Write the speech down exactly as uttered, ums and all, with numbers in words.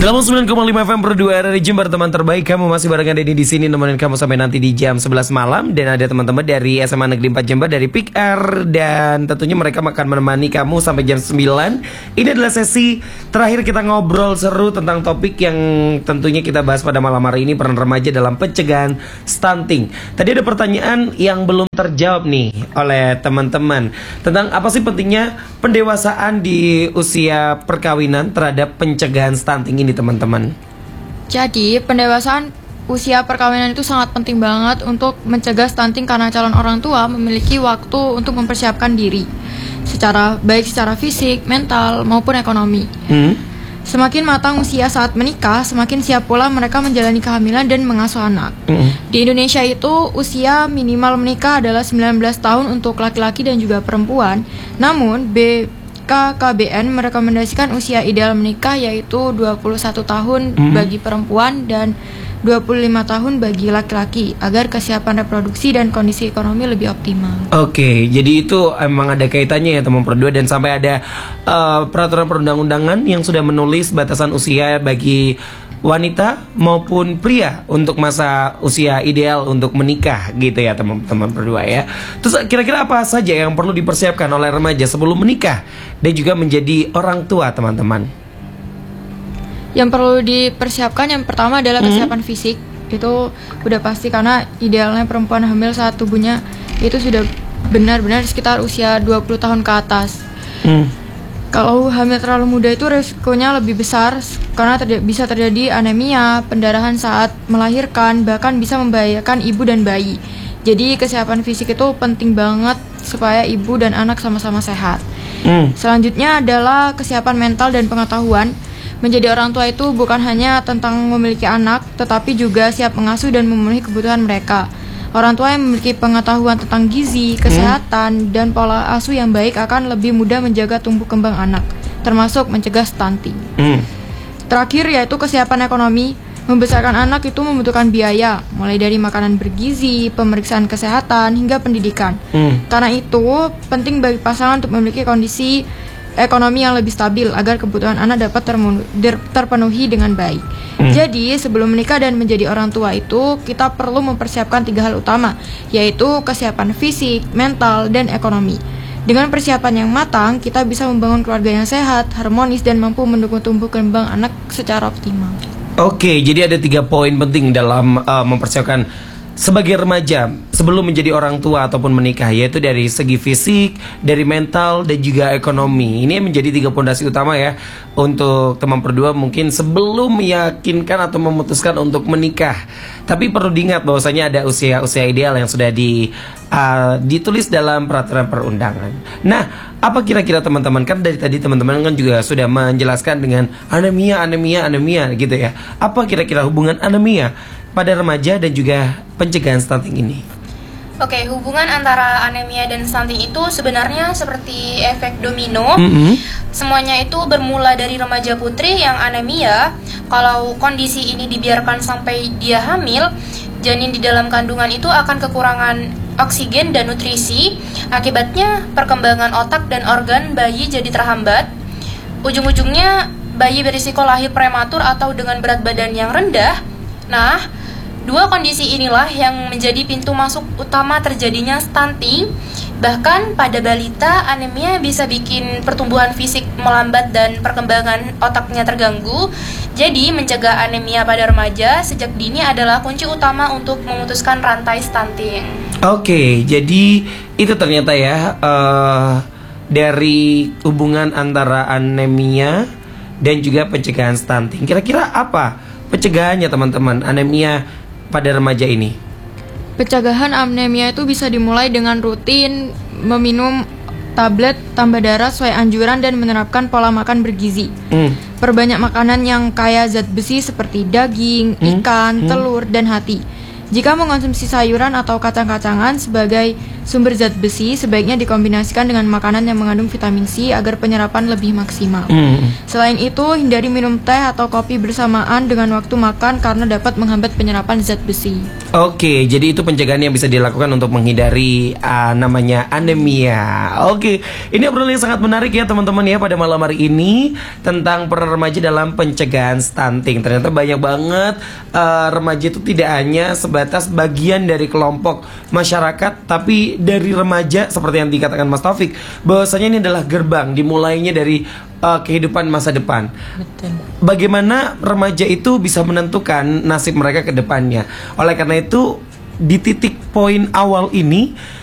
seratus sembilan koma lima F M berdua dari Jember, teman terbaik. Kamu masih barengan Denny di sini nemenin kamu sampai nanti di jam sebelas malam. Dan ada teman-teman dari S M A Negeri empat Jember, dari P I K R, dan tentunya mereka akan menemani kamu sampai jam sembilan. Ini adalah sesi terakhir kita ngobrol seru tentang topik yang tentunya kita bahas pada malam hari ini, peran remaja dalam pencegahan stunting. Tadi ada pertanyaan yang belum terjawab nih oleh teman-teman tentang apa sih pentingnya pendewasaan di usia perkawinan terhadap pencegahan stunting ini, teman-teman. Jadi pendewasaan usia perkawinan itu sangat penting banget untuk mencegah stunting, karena calon orang tua memiliki waktu untuk mempersiapkan diri secara baik secara fisik, mental maupun ekonomi. Hmm. Semakin matang usia saat menikah, semakin siap pula mereka menjalani kehamilan dan mengasuh anak. Hmm. Di Indonesia itu usia minimal menikah adalah sembilan belas tahun untuk laki-laki dan juga perempuan. Namun B K K B N merekomendasikan usia ideal menikah yaitu dua puluh satu tahun mm-hmm. bagi perempuan dan dua puluh lima tahun bagi laki-laki agar kesiapan reproduksi dan kondisi ekonomi lebih optimal. Oke, jadi itu emang ada kaitannya ya teman berdua, dan sampai ada uh, peraturan perundang-undangan yang sudah menulis batasan usia bagi wanita maupun pria untuk masa usia ideal untuk menikah gitu ya teman-teman berdua ya. Terus kira-kira apa saja yang perlu dipersiapkan oleh remaja sebelum menikah dan juga menjadi orang tua, teman-teman? Yang perlu dipersiapkan yang pertama adalah kesiapan hmm. fisik. Itu udah pasti, karena idealnya perempuan hamil saat tubuhnya itu sudah benar-benar sekitar usia dua puluh tahun ke atas. Hmm. Kalau hamil terlalu muda itu risikonya lebih besar karena terj- bisa terjadi anemia, pendarahan saat melahirkan, bahkan bisa membahayakan ibu dan bayi. Jadi kesiapan fisik itu penting banget supaya ibu dan anak sama-sama sehat. Hmm. Selanjutnya adalah kesiapan mental dan pengetahuan. Menjadi orang tua itu bukan hanya tentang memiliki anak, tetapi juga siap mengasuh dan memenuhi kebutuhan mereka. Orang tua yang memiliki pengetahuan tentang gizi, kesehatan, hmm. dan pola asuh yang baik akan lebih mudah menjaga tumbuh kembang anak, termasuk mencegah stunting. Hmm. Terakhir yaitu kesiapan ekonomi. Membesarkan anak itu membutuhkan biaya, mulai dari makanan bergizi, pemeriksaan kesehatan, hingga pendidikan. Hmm. Karena itu, penting bagi pasangan untuk memiliki kondisi ekonomi yang lebih stabil agar kebutuhan anak dapat terpenuhi dengan baik. Hmm. Jadi sebelum menikah dan menjadi orang tua itu kita perlu mempersiapkan tiga hal utama, yaitu kesiapan fisik, mental, dan ekonomi. Dengan persiapan yang matang, kita bisa membangun keluarga yang sehat, harmonis, dan mampu mendukung tumbuh kembang anak secara optimal. Oke, jadi ada tiga poin penting dalam uh, mempersiapkan sebagai remaja sebelum menjadi orang tua ataupun menikah, yaitu dari segi fisik, dari mental, dan juga ekonomi. Ini menjadi tiga fondasi utama ya untuk teman berdua mungkin sebelum meyakinkan atau memutuskan untuk menikah. Tapi perlu diingat bahwasanya ada usia-usia ideal yang sudah di, uh, ditulis dalam peraturan perundangan. Nah, apa kira-kira teman-teman, kan dari tadi teman-teman kan juga sudah menjelaskan dengan anemia, anemia, anemia gitu ya. Apa kira-kira hubungan anemia pada remaja dan juga pencegahan stunting ini? Oke, hubungan antara anemia dan stunting itu sebenarnya seperti efek domino. Mm-hmm. Semuanya itu bermula dari remaja putri yang anemia. Kalau kondisi ini dibiarkan sampai dia hamil, janin di dalam kandungan itu akan kekurangan oksigen dan nutrisi. Akibatnya perkembangan otak dan organ bayi jadi terhambat. Ujung-ujungnya bayi berisiko lahir prematur atau dengan berat badan yang rendah. Nah, dua kondisi inilah yang menjadi pintu masuk utama terjadinya stunting. Bahkan pada balita, anemia bisa bikin pertumbuhan fisik melambat dan perkembangan otaknya terganggu. Jadi, mencegah anemia pada remaja sejak dini adalah kunci utama untuk memutuskan rantai stunting. Oke, jadi itu ternyata ya uh, dari hubungan antara anemia dan juga pencegahan stunting. Kira-kira apa pencegahannya teman-teman anemia pada remaja ini? Pencegahan anemia itu bisa dimulai dengan rutin meminum tablet tambah darah sesuai anjuran dan menerapkan pola makan bergizi. Hmm. Perbanyak makanan yang kaya zat besi seperti daging, hmm. ikan, hmm. telur, dan hati. Jika mengonsumsi sayuran atau kacang-kacangan sebagai sumber zat besi, sebaiknya dikombinasikan dengan makanan yang mengandung vitamin C agar penyerapan lebih maksimal. Hmm. Selain itu, hindari minum teh atau kopi bersamaan dengan waktu makan karena dapat menghambat penyerapan zat besi. Oke, jadi itu pencegahan yang bisa dilakukan untuk menghindari uh, namanya anemia. Oke, ini obrolan yang sangat menarik ya teman-teman ya pada malam hari ini tentang peran remaja dalam pencegahan stunting. Ternyata banyak banget uh, remaja itu tidak hanya sebatas bagian dari kelompok masyarakat, tapi dari remaja seperti yang dikatakan Mas Taufik, bahwasanya ini adalah gerbang dimulainya dari uh, kehidupan masa depan. Betul. Bagaimana remaja itu bisa menentukan nasib mereka ke depannya. Oleh karena itu, di titik poin awal ini